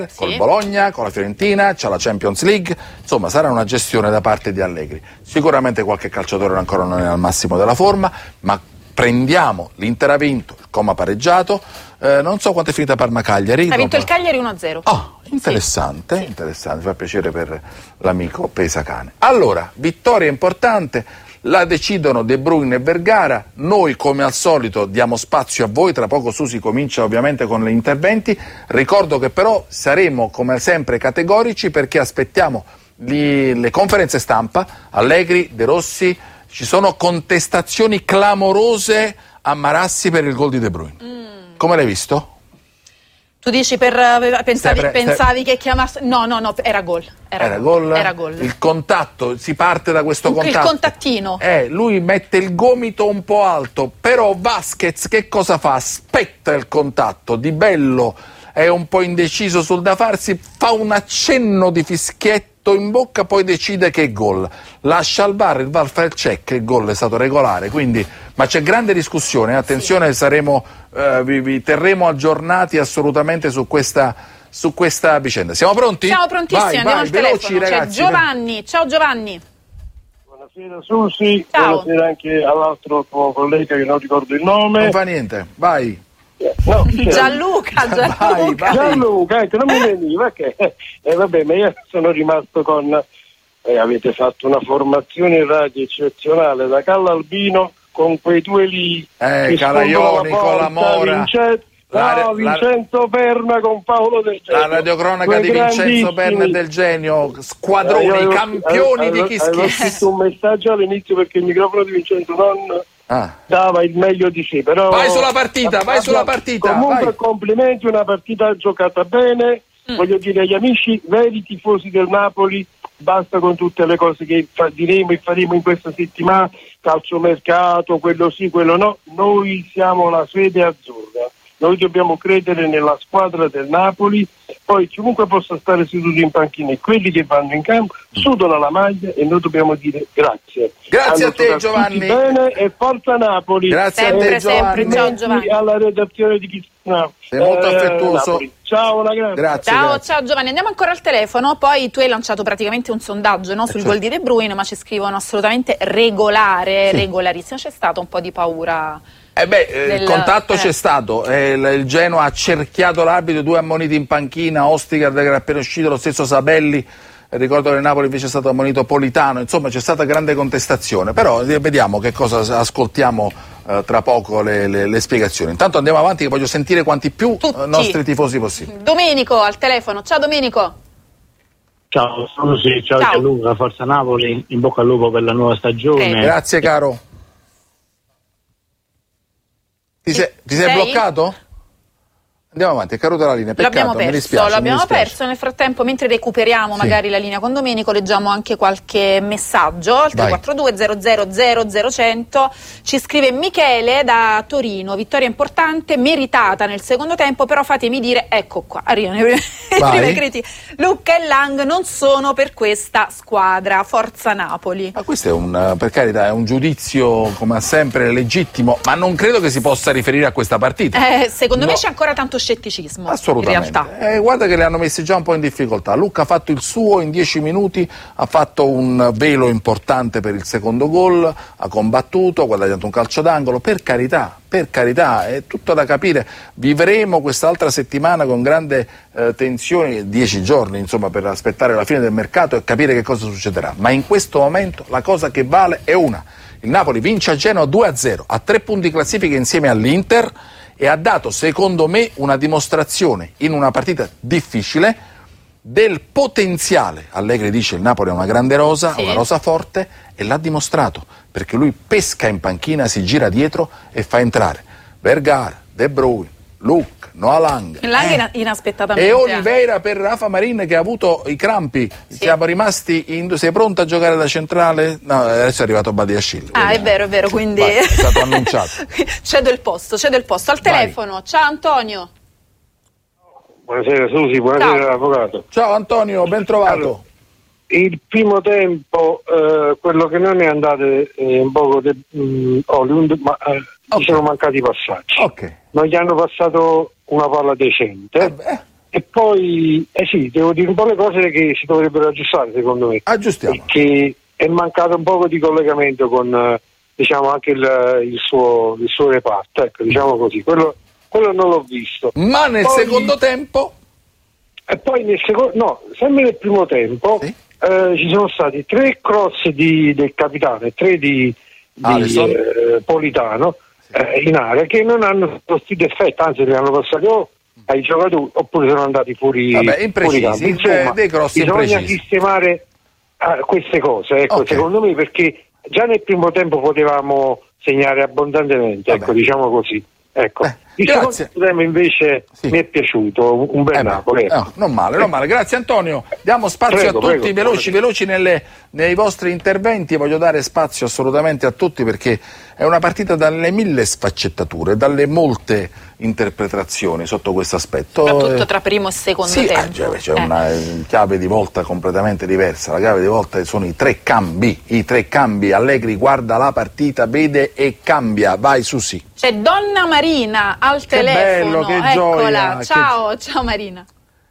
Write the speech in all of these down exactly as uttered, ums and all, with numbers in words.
col Bologna, con la Fiorentina, c'è la Champions League, insomma sarà una gestione da parte di Allegri. Sicuramente qualche calciatore ancora non è al massimo della forma, ma prendiamo l'Inter ha vinto, il Como ha pareggiato, eh, non so quanto è finita Parma-Cagliari. Ha vinto il Cagliari uno a zero. Oh, interessante, sì. interessante, mi fa piacere per l'amico Pesacane. Allora, vittoria importante, la decidono De Bruyne e Vergara, noi come al solito diamo spazio a voi, tra poco Susi comincia ovviamente con gli interventi, ricordo che però saremo come sempre categorici perché aspettiamo gli, le conferenze stampa, Allegri, De Rossi, ci sono contestazioni clamorose a Marassi per il gol di De Bruyne. Mm. Come l'hai visto? Tu dici per pensavi, stai pre- pensavi stai... che chiamasse no no no era gol era, era gol era gol il contatto, si parte da questo il, contatto il contattino eh, lui mette il gomito un po' alto, però Vasquez che cosa fa? Aspetta il contatto, Di Bello è un po' indeciso sul da farsi, fa un accenno di fischietto in bocca, poi decide che è gol, lascia al V A R, il V A R fa il check, il gol è stato regolare, quindi ma c'è grande discussione, attenzione, sì. saremo eh, vi, vi terremo aggiornati assolutamente su questa su questa vicenda. Siamo pronti? Siamo prontissimi, vai, andiamo vai, al veloci, telefono. Ragazzi, c'è Giovanni, ciao Giovanni. Buonasera Susi, ciao. Buonasera anche all'altro tuo collega che non ricordo il nome. Non fa niente, vai. No, Gianluca, Gianluca. Vai, vai. Gianluca, ecco, non mi veniva che eh, vabbè, ma io sono rimasto con eh, avete fatto una formazione in radio eccezionale da Calla Albino con quei due lì eh, Calaioni con la Mora, Vincenzo, la, no, Vincenzo la, Perna con Paolo Del Genio, la radiocronaca di Vincenzo Perna e Del Genio, squadroni, eh, avevo, campioni avevo, di chi schifo. Avevo scritto un messaggio all'inizio perché il microfono di Vincenzo non ah. dava il meglio di sé, però vai sulla partita, vai sulla partita. Comunque vai. Complimenti, una partita giocata bene, mm. voglio dire agli amici veri tifosi del Napoli, basta con tutte le cose che fa, diremo e faremo in questa settimana, calciomercato, quello sì, quello no, noi siamo la sede azzurra. Noi dobbiamo credere nella squadra del Napoli, poi chiunque possa stare seduto in panchina e quelli che vanno in campo sudano la maglia e noi dobbiamo dire grazie. Grazie Hanno a te Giovanni. Bene e forza Napoli. Grazie sempre, a te Giovanni. Sempre, ciao Giovanni. Alla redazione di chi no, sei molto eh, affettuoso. Napoli. Ciao, una grazie. Grazie, ciao, grazie. ciao Giovanni, andiamo ancora al telefono, poi tu hai lanciato praticamente un sondaggio, no, sul certo. gol di De Bruyne, ma ci scrivono assolutamente regolare, sì. regolarissimo, c'è stato un po' di paura. Eh beh, eh, del, il contatto eh. c'è stato, eh, il, il Genoa ha cerchiato l'arbitro, due ammoniti in panchina, Ostigar che era appena uscito, lo stesso Sabelli, eh, ricordo che il Napoli invece è stato ammonito Politano, insomma c'è stata grande contestazione, però eh, vediamo che cosa ascoltiamo eh, tra poco le, le, le spiegazioni. Intanto andiamo avanti che voglio sentire quanti più eh, nostri tifosi possibili. Domenico al telefono, ciao Domenico. Ciao Susi, ciao, ciao. Gianluca, Forza Napoli, in bocca al lupo per la nuova stagione. Okay. Grazie caro. Ti sei, ti sei, sei bloccato? Andiamo avanti, è caduta la linea, peccato, l'abbiamo perso, mi dispiace, l'abbiamo mi dispiace. perso. Nel frattempo, mentre recuperiamo sì. magari la linea con Domenico, leggiamo anche qualche messaggio al tre quattro due zero zero zero zero cento. Ci scrive Michele da Torino, vittoria importante, meritata nel secondo tempo, però fatemi dire, ecco qua, arrivano i primi critiche. Lucca e Lang non sono per questa squadra, forza Napoli. Ma questo è un, per carità, è un giudizio come sempre legittimo, ma non credo che si possa riferire a questa partita. Eh, secondo no. me c'è ancora tanto scetticismo. Assolutamente. In realtà. Eh, guarda che li hanno messi già un po' in difficoltà. Lucca ha fatto il suo in dieci minuti, ha fatto un velo importante per il secondo gol, ha combattuto, ha guadagnato un calcio d'angolo, per carità, per carità, è tutto da capire. Vivremo quest'altra settimana con grande eh, tensione, dieci giorni insomma per aspettare la fine del mercato e capire che cosa succederà. Ma in questo momento la cosa che vale è una: il Napoli vince a Genova due a zero, ha tre punti di classifica insieme all'Inter, e ha dato, secondo me, una dimostrazione in una partita difficile del potenziale. Allegri dice il Napoli è una grande rosa, sì. una rosa forte, e l'ha dimostrato, perché lui pesca in panchina, si gira dietro e fa entrare Vergara, De Bruyne, Lucca, Noah Lang, Lang eh. inaspettatamente e Oliveira per Rafa Marin che ha avuto i crampi. Sì. Siamo rimasti in... sei pronta a giocare da centrale? No, adesso è arrivato Badiashile. Ah, quindi... è vero, è vero, quindi vai, è stato annunciato. Cedo il posto, cedo il posto al telefono. Vai. Ciao Antonio. Buonasera Susi, buonasera Ciao. Avvocato. Ciao Antonio, ben trovato. Allora, il primo tempo, eh, quello che non è andato eh, un poco de, mh, Hollywood, ma eh, okay. ci sono mancati i passaggi. Ok. Non gli hanno passato una palla decente. Eh e poi, eh sì, devo dire un po' le cose che si dovrebbero aggiustare secondo me. Aggiustiamo. Perché è mancato un po' di collegamento con, diciamo, anche il, il, suo, il suo reparto, ecco, diciamo così. Quello, quello non l'ho visto. Ma nel poi, secondo tempo? E poi nel secondo, no, sempre nel primo tempo, sì? eh, ci sono stati tre cross di, del capitano e tre di, di eh, Politano, sì. eh, in area, che non hanno colpito effetto, anzi li hanno passati o ai giocatori oppure sono andati fuori, Vabbè, imprecisi, fuori campo. Insomma, dei cross bisogna imprecisi. sistemare uh, queste cose, ecco, okay. Secondo me, perché già nel primo tempo potevamo segnare abbondantemente, Vabbè. ecco, diciamo così. Ecco. Eh, il grazie. secondo tempo invece sì. mi è piaciuto, un bel eh Napoli. No, non male, non male. Grazie Antonio. Diamo spazio prego, a tutti, prego, veloci, prego. veloci nelle, nei vostri interventi. Voglio dare spazio assolutamente a tutti perché è una partita dalle mille sfaccettature, dalle molte interpretazioni sotto questo aspetto. Soprattutto tra primo e secondo sì, tempo. C'è, c'è eh. una chiave di volta completamente diversa. La chiave di volta sono i tre cambi, i tre cambi. Allegri guarda la partita, vede e cambia. Vai Susi. C'è Donna Marina al che telefono, bello, che eccola, gioia, ciao, che... ciao Marina.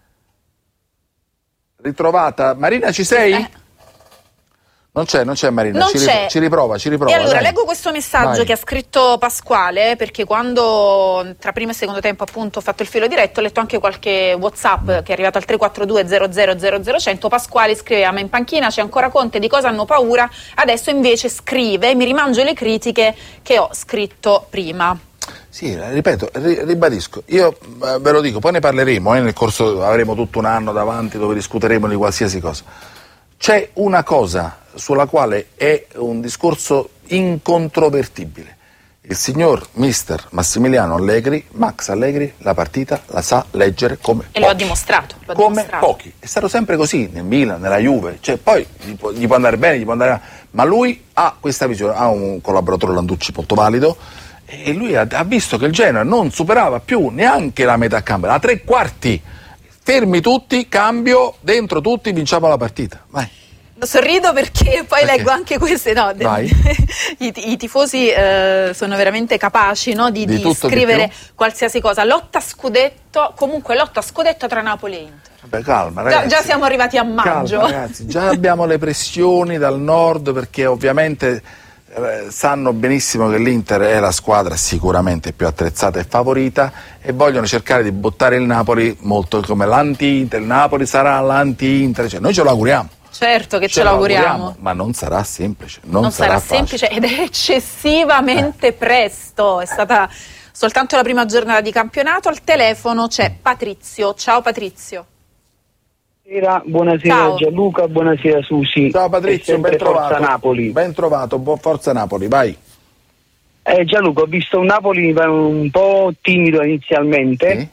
Ritrovata. Marina, ci sei? Eh. Non c'è, non c'è Marina, non ci, c'è. Ripro- ci riprova, ci riprova. E allora dai. leggo questo messaggio Vai. che ha scritto Pasquale, perché quando tra primo e secondo tempo appunto ho fatto il filo diretto, ho letto anche qualche WhatsApp che è arrivato al tre quattro due zero zero zero zero cento. Pasquale scriveva: ma in panchina c'è ancora Conte, di cosa hanno paura? Adesso invece scrive: mi rimangio le critiche che ho scritto prima. Sì, ripeto, ri- ribadisco, io eh, ve lo dico, poi ne parleremo, eh, nel corso avremo tutto un anno davanti dove discuteremo di qualsiasi cosa. C'è una cosa sulla quale è un discorso incontrovertibile. Il signor mister Massimiliano Allegri, Max Allegri, la partita la sa leggere come e pochi. lo ha dimostrato. Lo ha come dimostrato. pochi. È stato sempre così nel Milan, nella Juve, cioè poi gli può, gli può andare bene, gli può andare male, ma lui ha questa visione, ha un collaboratore Landucci molto valido e lui ha, ha visto che il Genoa non superava più neanche la metà campo, la tre quarti. Fermi tutti, cambio, dentro tutti, vinciamo la partita. Vai. Sorrido perché poi perché? leggo anche queste, no, I, i tifosi eh, sono veramente capaci, no, di, di, di scrivere di qualsiasi cosa. Lotta scudetto, comunque lotta scudetto tra Napoli e Inter. Vabbè, calma, ragazzi. Già, già siamo arrivati a maggio. Calma, ragazzi, già abbiamo le pressioni dal nord perché ovviamente eh, sanno benissimo che l'Inter è la squadra sicuramente più attrezzata e favorita e vogliono cercare di buttare il Napoli molto come l'anti-Inter. Il Napoli sarà l'anti-Inter, cioè noi ce lo auguriamo. Certo che ce, ce l'auguriamo, ma non sarà semplice. Non, non sarà, sarà semplice ed è eccessivamente eh. presto. È stata soltanto la prima giornata di campionato. Al telefono c'è Patrizio. Ciao Patrizio. Buonasera, buonasera Ciao. Gianluca, buonasera Susi. Ciao Patrizio, ben trovato. Forza Napoli. Ben trovato, buon Forza Napoli, vai. Eh, Gianluca, ho visto un Napoli un po' timido inizialmente. Sì.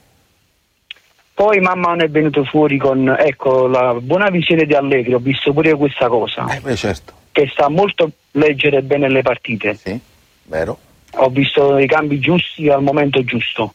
Poi man mano è venuto fuori con, ecco, la buona visione di Allegri, ho visto pure questa cosa. Eh, beh, certo. Che sa molto leggere bene le partite. Sì, vero. Ho visto i cambi giusti al momento giusto.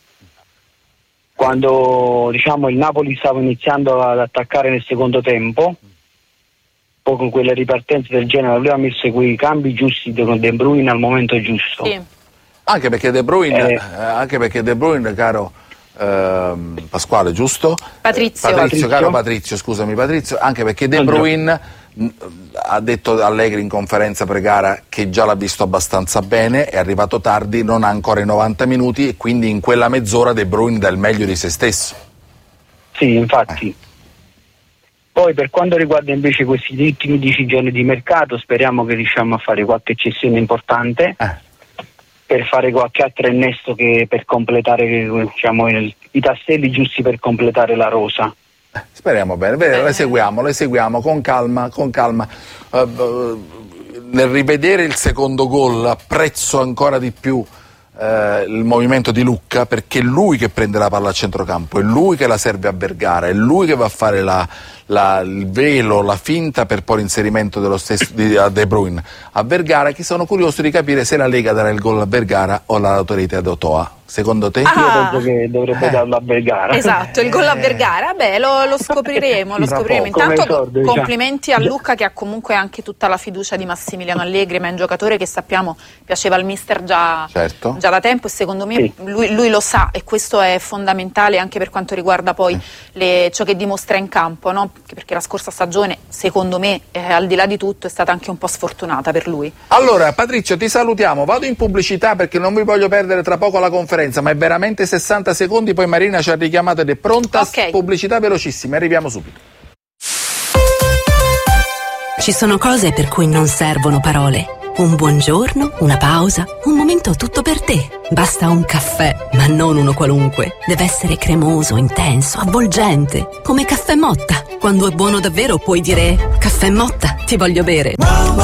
Quando, diciamo, il Napoli stava iniziando ad attaccare nel secondo tempo, poi con quelle ripartenze del genere, lui ha messo quei cambi giusti con De Bruyne al momento giusto. Sì. Anche perché De Bruyne, Eh. eh, anche perché De Bruyne, caro Ehm, Pasquale, giusto? Patrizio. Eh, Patrizio, Patrizio. caro Patrizio, scusami Patrizio, anche perché De Bruyne mh, ha detto Allegri in conferenza pre-gara che già l'ha visto abbastanza bene, è arrivato tardi, non ha ancora i novanta minuti e quindi in quella mezz'ora De Bruyne dà il meglio di se stesso. Sì, infatti. Eh. Poi per quanto riguarda invece questi ultimi dieci giorni di mercato, speriamo che riusciamo a fare qualche cessione importante. Eh. Per fare qualche altro innesto che per completare, diciamo, il, i tasselli giusti per completare la rosa. Eh, speriamo bene, bene, le seguiamo, le seguiamo con calma, con calma. Uh, uh, nel rivedere il secondo gol apprezzo ancora di più uh, il movimento di Lucca, perché è lui che prende la palla a centrocampo, è lui che la serve a Vergara, è lui che va a fare la, la, il velo, la finta per poi l'inserimento dello stesso di a De Bruyne a Vergara, che sono curioso di capire se la Lega darà il gol a Vergara o l'autorità ad Otoa. secondo te? Ah. Io penso che dovrebbe Eh. darlo a Vergara. Esatto, il gol a Eh. Vergara, beh, lo, lo scopriremo, lo Tra scopriremo. poco, come Intanto esordio, diciamo. complimenti a Luca, che ha comunque anche tutta la fiducia di Massimiliano Allegri, ma è un giocatore che sappiamo piaceva al mister già, Certo. già da tempo, e secondo me Sì. lui, lui lo sa, e questo è fondamentale anche per quanto riguarda poi le, ciò che dimostra in campo, no? Perché la scorsa stagione, secondo me, eh, al di là di tutto, è stata anche un po' sfortunata per lui. Allora, Patrizio, ti salutiamo, vado in pubblicità perché non vi voglio perdere tra poco la conferenza, ma è veramente sessanta secondi, poi Marina ci ha richiamato ed è pronta. Ok. Pubblicità velocissima, arriviamo subito. Ci sono cose per cui non servono parole. Un buongiorno, una pausa, un momento tutto per te. Basta un caffè, ma non uno qualunque. Deve essere cremoso, intenso, avvolgente, come Caffè Motta. Quando è buono davvero puoi dire: Caffè Motta, ti voglio bere.